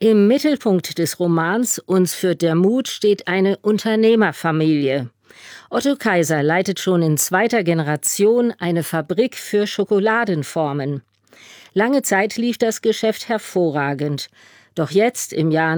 Im Mittelpunkt des Romans Uns führt der Mut steht eine Unternehmerfamilie. Otto Kaiser leitet schon in zweiter Generation eine Fabrik für Schokoladenformen. Lange Zeit lief das Geschäft hervorragend. Doch jetzt, im Jahr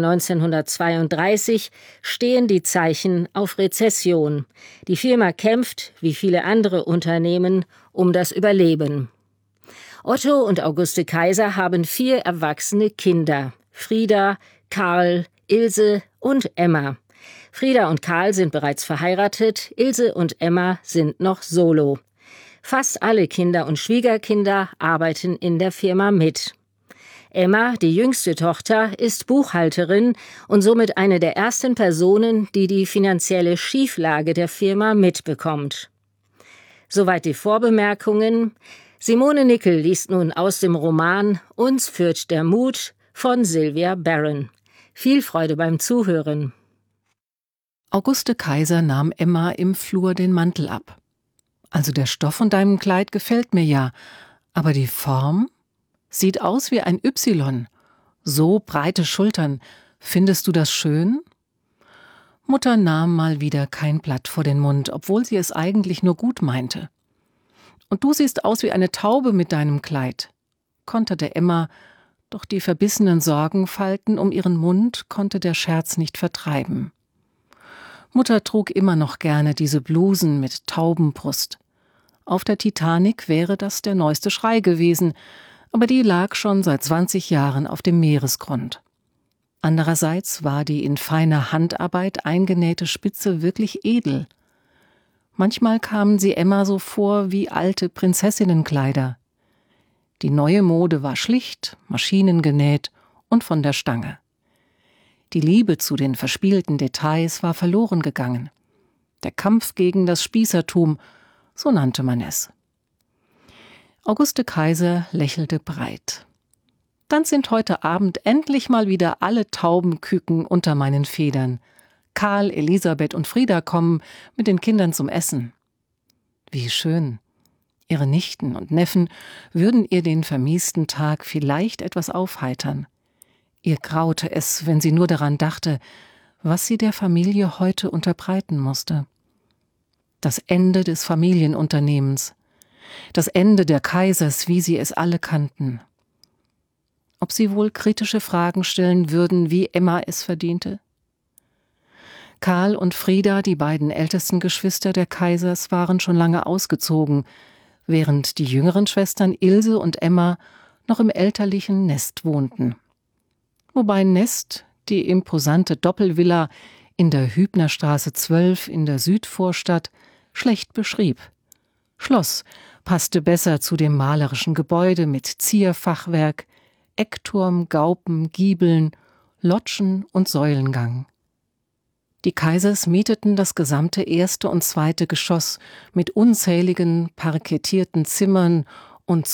1932, stehen die Zeichen auf Rezession. Die Firma kämpft, wie viele andere Unternehmen, um das Überleben. Otto und Auguste Kaiser haben 4 erwachsene Kinder: Frieda, Karl, Ilse und Emma. Frieda und Karl sind bereits verheiratet, Ilse und Emma sind noch solo. Fast alle Kinder und Schwiegerkinder arbeiten in der Firma mit. Emma, die jüngste Tochter, ist Buchhalterin und somit eine der ersten Personen, die die finanzielle Schieflage der Firma mitbekommt. Soweit die Vorbemerkungen. Simone Nickel liest nun aus dem Roman Uns führt der Mut von Sylvia Barron. Viel Freude beim Zuhören. Auguste Kaiser nahm Emma im Flur den Mantel ab. Also der Stoff von deinem Kleid gefällt mir ja, aber die Form sieht aus wie ein Y. So breite Schultern. Findest du das schön? Mutter nahm mal wieder kein Blatt vor den Mund, obwohl sie es eigentlich nur gut meinte. Und du siehst aus wie eine Taube mit deinem Kleid, konterte Emma, doch die verbissenen Sorgenfalten um ihren Mund konnte der Scherz nicht vertreiben. Mutter trug immer noch gerne diese Blusen mit Taubenbrust. Auf der Titanic wäre das der neueste Schrei gewesen, aber die lag schon seit 20 Jahren auf dem Meeresgrund. Andererseits war die in feiner Handarbeit eingenähte Spitze wirklich edel. Manchmal kamen sie Emma so vor wie alte Prinzessinnenkleider. Die neue Mode war schlicht, maschinengenäht und von der Stange. Die Liebe zu den verspielten Details war verloren gegangen. Der Kampf gegen das Spießertum, so nannte man es. Auguste Kaiser lächelte breit. Dann sind heute Abend endlich mal wieder alle Taubenküken unter meinen Federn. Karl, Elisabeth und Frieda kommen mit den Kindern zum Essen. Wie schön. Ihre Nichten und Neffen würden ihr den vermiesten Tag vielleicht etwas aufheitern. Ihr graute es, wenn sie nur daran dachte, was sie der Familie heute unterbreiten musste. Das Ende des Familienunternehmens. Das Ende der Kaisers, wie sie es alle kannten. Ob sie wohl kritische Fragen stellen würden, wie Emma es verdiente? Karl und Frieda, die beiden ältesten Geschwister der Kaisers, waren schon lange ausgezogen, während die jüngeren Schwestern Ilse und Emma noch im elterlichen Nest wohnten. Wobei Nest die imposante Doppelvilla in der Hübnerstraße 12 in der Südvorstadt schlecht beschrieb. Schloss passte besser zu dem malerischen Gebäude mit Zierfachwerk, Eckturm, Gaupen, Giebeln, Loggen und Säulengang. Die Kaisers mieteten das gesamte 1. und 2. Geschoss mit unzähligen parkettierten Zimmern und